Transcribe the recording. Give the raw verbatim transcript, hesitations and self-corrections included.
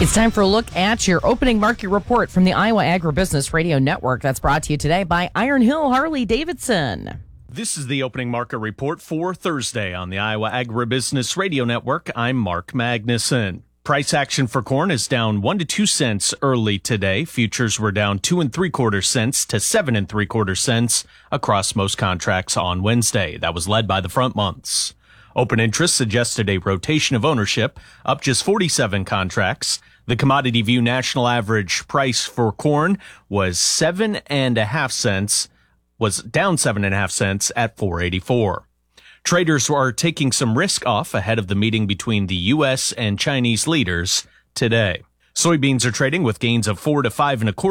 It's time for a look at your opening market report from the Iowa Agribusiness Radio Network. That's brought to you today by Iron Hill Harley Davidson. This is the opening market report for Thursday on the Iowa Agribusiness Radio Network. I'm Mark Magnuson. Price action for corn is down one to two cents early today. Futures were down two and three quarter cents to seven and three quarter cents across most contracts on Wednesday. That was led by the front months. Open interest suggested a rotation of ownership, up just forty-seven contracts. The Commodity View national average price for corn was seven and a half cents, was down seven and a half cents at four eighty-four. Traders are taking some risk off ahead of the meeting between the U S and Chinese leaders today. Soybeans are trading with gains of four to five and a quarter.